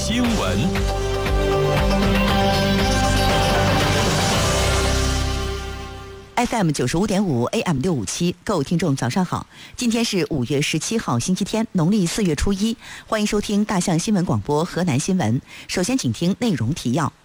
新闻。 FM 95.5 AM 657，各位听众早上好，今天是5月17号星期天，农历4月初1，欢迎收听大象新闻广播河南新闻。首先请听内容提要。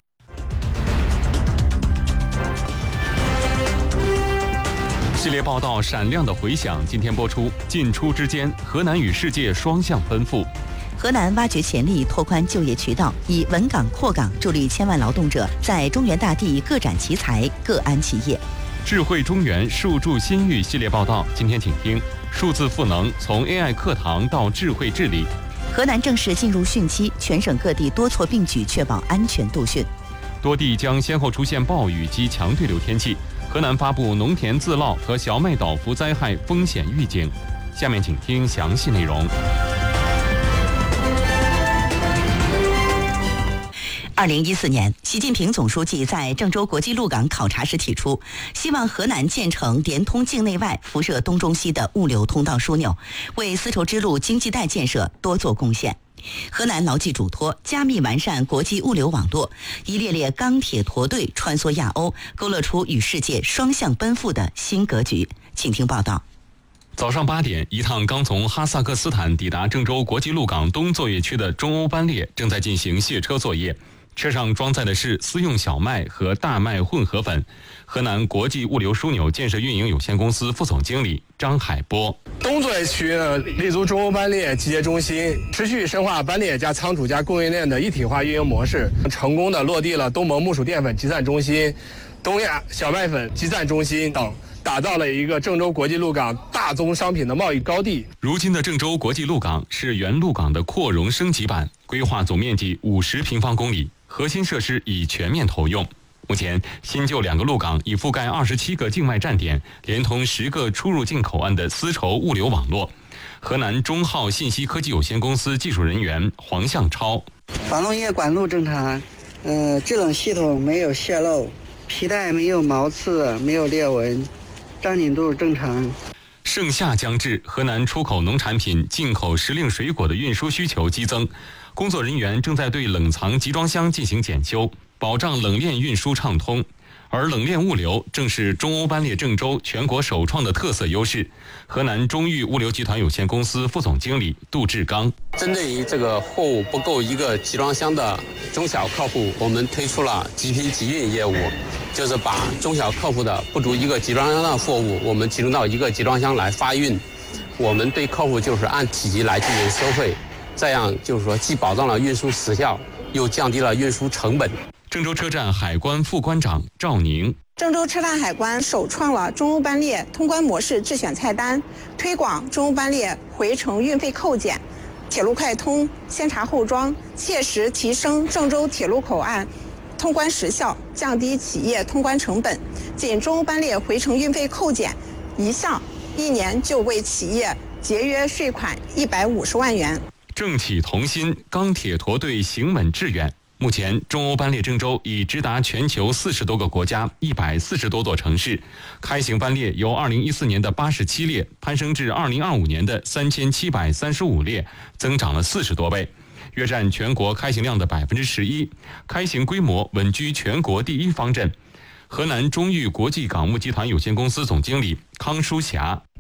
系列报道闪亮的回响，今天播出。进出之间，河南与世界双向奔赴。 河南挖掘潜力，拓宽就业渠道，以稳岗扩岗，助力千万劳动者在中原大地各展奇才，各安其业。 智慧中原，数助新域系列报道，今天请听数字赋能，从 AI 课堂到智慧治理。 河南正式进入汛期，全省各地多措并举，确保安全度汛。 多地将先后出现暴雨及强对流天气。河南发布农田自涝和小麦倒伏灾害风险预警。下面请听详细内容。 2014年，习近平总书记在郑州国际陆港考察时提出，希望河南建成连通境内外、辐射东中西的物流通道枢纽，为丝绸之路经济带建设多做贡献。河南牢记嘱托，加密完善国际物流网络，一列列钢铁驼队穿梭亚欧，勾勒出与世界双向奔赴的新格局。请听报道。 早上8点，一趟刚从哈萨克斯坦抵达郑州国际陆港东作业区的中欧班列正在进行卸车作业。车上装载的是私用小麦和大麦混合粉。河南国际物流枢纽建设运营有限公司副总经理张海波： 东作业区立足中欧班列集结中心，持续深化班列加仓储加供应链的一体化运营模式，成功的落地了东盟木薯淀粉集散中心、东亚小麦粉集散中心等，打造了一个郑州国际陆港大宗商品的贸易高地。 如今的郑州国际陆港是原陆港的扩容升级版，规划总面积50平方公里，核心设施已全面投用。目前，新旧2个陆港已覆盖27个境外站点，连通10个出入境口岸的丝绸物流网络。河南中浩信息科技有限公司技术人员黄向超： 防冻液管路正常，制冷系统没有泄漏，皮带没有毛刺，没有裂纹，张紧度正常。 盛夏将至，河南出口农产品、进口时令水果的运输需求激增，工作人员正在对冷藏集装箱进行检修，保障冷链运输畅通。而冷链物流正是中欧班列郑州全国首创的特色优势。河南中裕物流集团有限公司副总经理杜志刚： 针对于这个货物不够一个集装箱的中小客户，我们推出了集批集运业务，就是把中小客户的不足一个集装箱的货物，我们集中到一个集装箱来发运。我们对客户就是按体积来进行收费，这样就是说既保障了运输时效，又降低了运输成本。 郑州车站海关副关长赵宁： 郑州车站海关首创了中欧班列通关模式自选菜单，推广中欧班列回程运费扣减、铁路快通、先查后装，切实提升郑州铁路口岸通关时效，降低企业通关成本。仅中欧班列回程运费扣减一项，1年就为企业节约税款150万元。 政企同心，钢铁驼队行稳致远。目前，中欧班列郑州已直达全球40多个国家，140多座城市。开行班列由2014年的87列攀升至2025年的3735列，增长了40多倍，约占全国开行量的11%，开行规模稳居全国第1方阵。河南中裕国际港务集团有限公司总经理康淑霞：